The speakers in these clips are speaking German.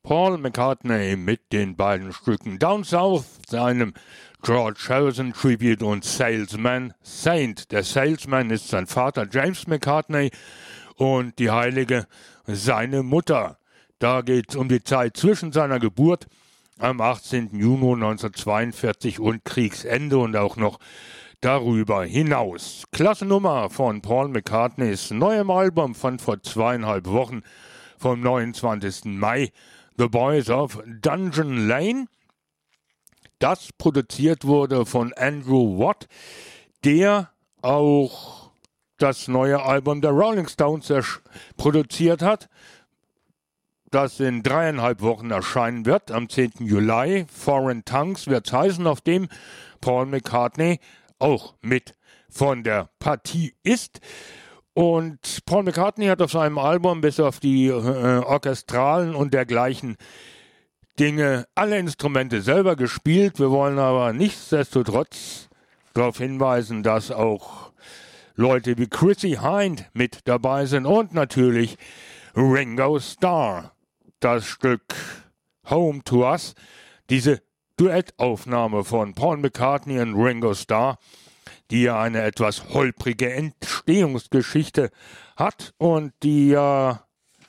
Paul McCartney mit den beiden Stücken Down South, seinem George Harrison Tribute und Salesman Saint. Der Salesman ist sein Vater James McCartney und die Heilige seine Mutter. Da geht es um die Zeit zwischen seiner Geburt am 18. Juni 1942 und Kriegsende und auch noch darüber hinaus. Klasse Nummer von Paul McCartneys neuem Album von vor 2,5 Wochen vom 29. Mai, The Boys of Dungeon Lane, das produziert wurde von Andrew Watt, der auch das neue Album der Rolling Stones produziert hat, das in 3,5 Wochen erscheinen wird, am 10. Juli. Foreign Tongues wird es heißen, auf dem Paul McCartney auch mit von der Partie ist. Und Paul McCartney hat auf seinem Album bis auf die Orchestralen und dergleichen Dinge alle Instrumente selber gespielt. Wir wollen aber nichtsdestotrotz darauf hinweisen, dass auch Leute wie Chrissie Hynde mit dabei sind und natürlich Ringo Starr. Das Stück Home to Us, diese Duettaufnahme von Paul McCartney und Ringo Starr, die ja eine etwas holprige Entstehungsgeschichte hat und die ja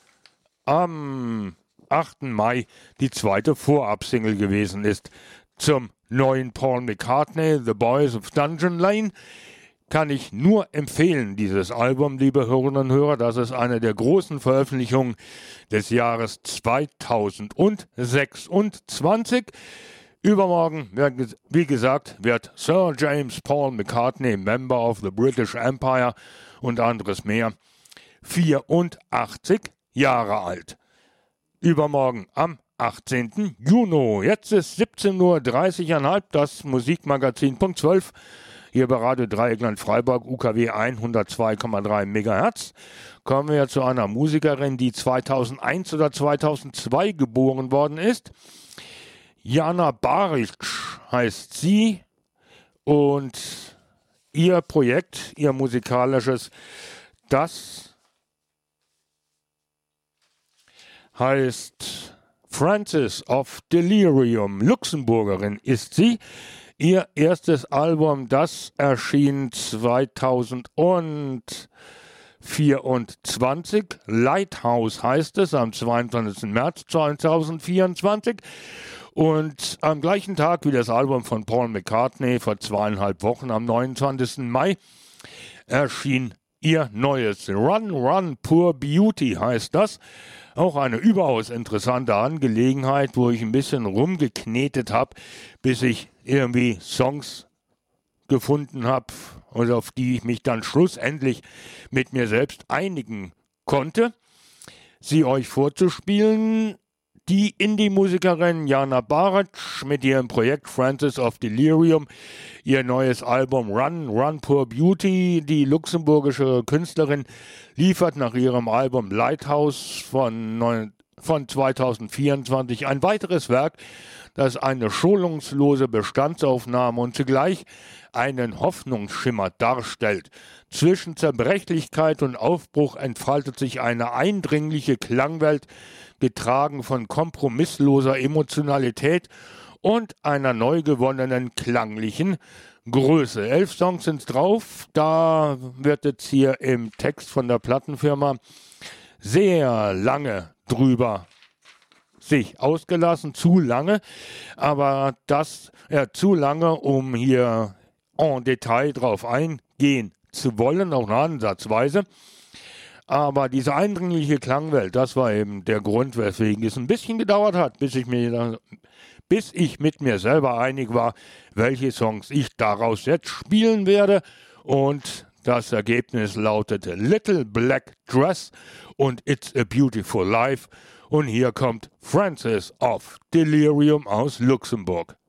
am 8. Mai die zweite Vorabsingle gewesen ist zum neuen Paul McCartney, The Boys of Dungeon Lane. Kann ich nur empfehlen, dieses Album, liebe Hörerinnen und Hörer. Das ist eine der großen Veröffentlichungen des Jahres 2026. Übermorgen, wie gesagt, wird Sir James Paul McCartney, Member of the British Empire und anderes mehr, 84 Jahre alt. Übermorgen am 18. Juni. Jetzt ist 17:30 Uhr, das Musikmagazin Punkt 12. Hier bei Radio Dreieckland Freiburg, UKW 102,3 MHz. Kommen wir zu einer Musikerin, die 2001 oder 2002 geboren worden ist. Jana Baric heißt sie und ihr Projekt, ihr musikalisches, das heißt Frances of Delirium. Luxemburgerin ist sie. Ihr erstes Album, das erschien 2024. Lighthouse heißt es, am 22. März 2024. Und am gleichen Tag wie das Album von Paul McCartney vor 2,5 Wochen, am 29. Mai, erschien ihr neues Run, Run, Poor Beauty heißt das. Auch eine überaus interessante Angelegenheit, wo ich ein bisschen rumgeknetet habe, bis ich irgendwie Songs gefunden habe und auf die ich mich dann schlussendlich mit mir selbst einigen konnte, sie euch vorzuspielen. Die Indie-Musikerin Jana Baric mit ihrem Projekt Frances of Delirium, ihr neues Album Run, Run Poor Beauty. Die luxemburgische Künstlerin liefert nach ihrem Album Lighthouse von 2024 ein weiteres Werk, das eine schonungslose Bestandsaufnahme und zugleich einen Hoffnungsschimmer darstellt. Zwischen Zerbrechlichkeit und Aufbruch entfaltet sich eine eindringliche Klangwelt, getragen von kompromissloser Emotionalität und einer neu gewonnenen klanglichen Größe. 11 Songs sind drauf, da wird jetzt hier im Text von der Plattenfirma sehr lange drüber sich ausgelassen, zu lange, aber das zu lange, um hier en Detail drauf eingehen zu wollen, auch nur ansatzweise. Aber diese eindringliche Klangwelt, das war eben der Grund, weswegen es ein bisschen gedauert hat, bis ich mit mir selber einig war, welche Songs ich daraus jetzt spielen werde. Und das Ergebnis lautete Little Black Dress und It's a Beautiful Life. Und hier kommt Frances of Delirium aus Luxemburg.